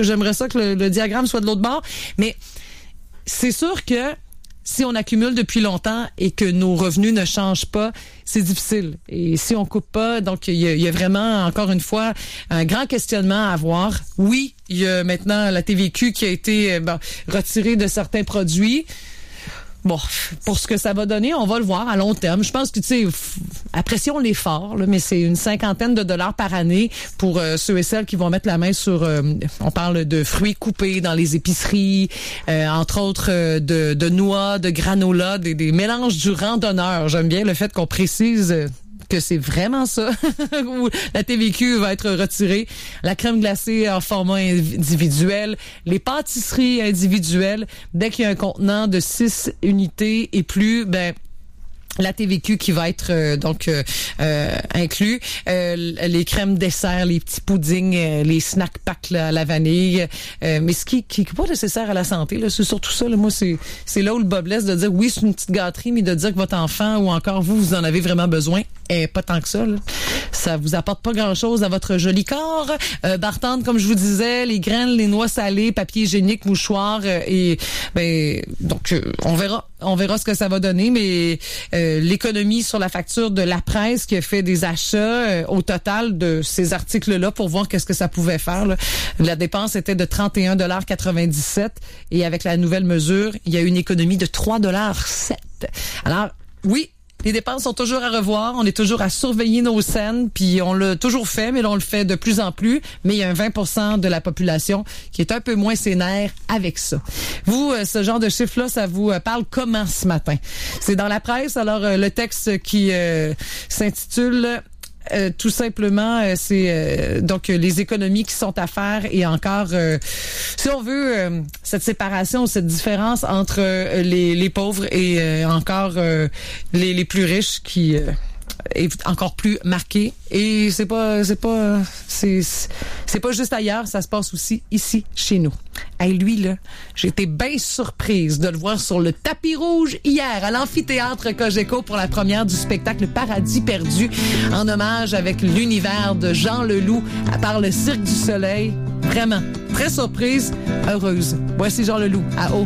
que j'aimerais ça que le diagramme soit de l'autre bord. Mais c'est sûr que si on accumule depuis longtemps et que nos revenus ne changent pas, c'est difficile. Et si on coupe pas, donc il y a vraiment, encore une fois, un grand questionnement à avoir. Oui, il y a maintenant la TVQ qui a été retirée de certains produits. Bon, pour ce que ça va donner, on va le voir à long terme. Je pense que, tu sais, apprécions l'effort, là, mais c'est une cinquantaine de dollars par année pour ceux et celles qui vont mettre la main sur, on parle de fruits coupés dans les épiceries, entre autres de noix, de granola, des mélanges du randonneur. J'aime bien le fait qu'on précise que c'est vraiment ça, où la TVQ va être retirée. La crème glacée en format individuel, les pâtisseries individuelles, dès qu'il y a un contenant de 6 unités et plus, la TVQ qui va être inclus, les crèmes dessert, les petits puddings, les snack packs là, à la vanille, mais ce qui est pas nécessaire à la santé là, c'est surtout ça là, moi c'est là où le bas blesse de dire oui, c'est une petite gâterie, mais de dire que votre enfant ou encore vous en avez vraiment besoin, pas tant que ça là. Ça vous apporte pas grand-chose à votre joli corps. Bartende, comme je vous disais, les graines, les noix salées, papier hygiénique, mouchoirs donc on verra ce que ça va donner, mais l'économie sur la facture de la presse qui a fait des achats au total de ces articles-là pour voir qu'est-ce que ça pouvait faire. Là. La dépense était de 31,97 $ et avec la nouvelle mesure, il y a une économie de 3,07 $. Alors, oui, les dépenses sont toujours à revoir. On est toujours à surveiller nos scènes, puis on l'a toujours fait, mais là, on le fait de plus en plus. Mais il y a un 20% de la population qui est un peu moins sénère avec ça. Vous, ce genre de chiffre-là, ça vous parle comment ce matin? C'est dans la presse. Alors, le texte qui s'intitule... tout simplement, c'est donc les économies qui sont à faire et encore, si on veut, cette séparation, cette différence entre les pauvres et encore les plus riches qui est encore plus marquée. Et c'est pas juste ailleurs, ça se passe aussi ici chez nous. Hey, lui là, j'ai été bien surprise de le voir sur le tapis rouge hier à l'amphithéâtre Cogeco pour la première du spectacle Paradis perdu, en hommage avec l'univers de Jean Leloup à part le Cirque du Soleil. Vraiment très surprise, heureuse. Voici Jean Leloup à